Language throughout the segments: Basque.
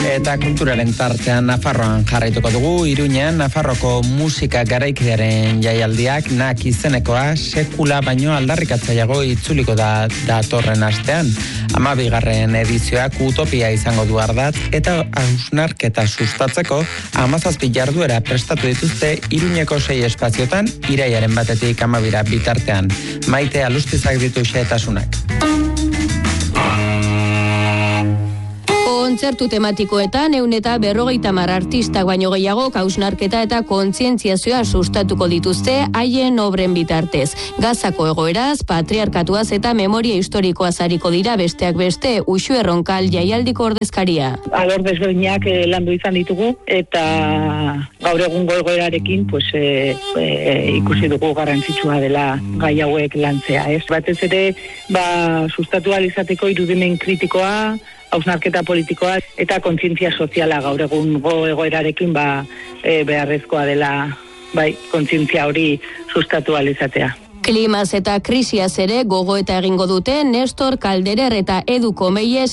Eta kulturaren tartean Nafarroan jarraituko dugu. Iruñean Nafarroko musika garaikidearen jaialdiak nak izenekoa sekula baino aldarrikatzaileago itzuliko da datorren astean. 12. edizioak utopia izango du ardatz eta hausnarketa sustatzeko 17 jarduera prestatu dituzte Iruñeko 6 espaziotan irailaren 1-tik 12 bitartean. Maite Alustizak ditu xehetasunak. Kontzertu tematikoetan 150 artistak baino gehiago hausnarketa eta kontzientziazioa sustatuko dituzte haien obren bitartez. Gazako egoeraz, patriarkatuaz eta memoria historikoaz ariko dira besteak beste Uxu Erronkal jaialdiko ordezkaria. Alor desberdinak landu izan ditugu eta gaur egungo egoerarekin ikusi dugu garrantzitsua dela gai hauek lantzea. Batez ere, sustatu ahal izateko irudimen kritikoa, hausnarketa politikoa eta kontzientzia soziala gaur egungo egoerarekin beharrezkoa dela kontzientzia hori sustatu ahal izatea. Klimaz eta krisiaz ere gogoeta egingo dute Nestor Kalderer eta Edu Komeies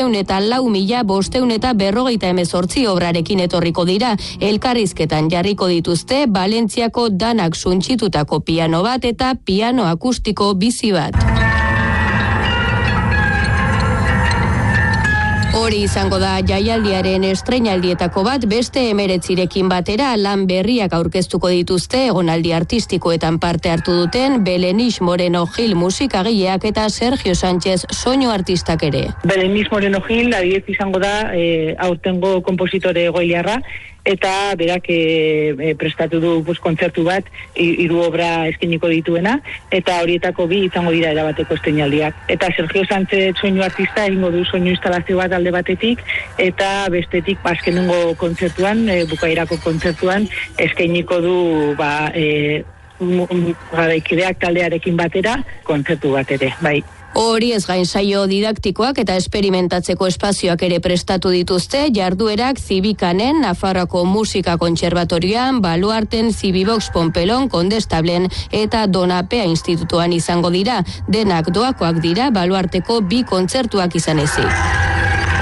304.548 obrarekin etorriko dira. Elkarrizketan jarriko dituzte Valentziako danak suntsitutako piano bat eta piano akustiko bizi bat. Hori izango da jaialdiaren estreinaldietako bat, beste 19rekin batera lan berriak aurkeztuko dituzte egonaldi artistikoetan parte hartu duten Belenis Moreno Gil musikagileak eta Sergio Sánchez soinu artistak ere. Belenis Moreno Gil adibidez izango da aurtengo konpositore egoiliarra eta berak prestatu du kontzertu bat 3 obra eskainiko dituena eta horietako 2 izango dira erabateko estreinaldiak. Eta Sergio Sánchez soinu artista egingo du soinu instalazio bat alde batetik eta bestetik azkenengo kontzertuan, bukaerako kontzertuan eskainiko du garaikideak taldearekin batera kontzertu bat ere, bai. Hori ez gain saio didaktikoak eta esperimentatzeko espazioak ere prestatu dituzte, jarduerak Zibikanen, Nafarroako Musika Kontserbatorioan, Baluarten, Zibibox Pompelon, Kondestablen eta Donapea Institutuan izango dira. Denak doakoak dira Baluarteko 2 kontzertuak izan ezik.